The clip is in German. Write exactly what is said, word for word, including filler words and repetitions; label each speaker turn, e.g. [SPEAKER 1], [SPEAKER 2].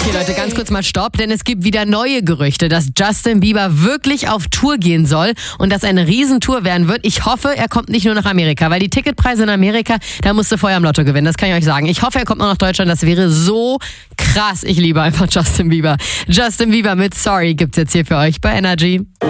[SPEAKER 1] Okay, Leute, ganz kurz mal Stopp, denn es gibt wieder neue Gerüchte, dass Justin Bieber wirklich auf Tour gehen soll und dass eine Riesentour werden wird. Ich hoffe, er kommt nicht nur nach Amerika, weil die Ticketpreise in Amerika, da musst du vorher am Lotto gewinnen, das kann ich euch sagen. Ich hoffe, er kommt noch nach Deutschland, das wäre so krass. Ich liebe einfach Justin Bieber. Justin Bieber mit Sorry gibt's jetzt hier für euch bei Energy.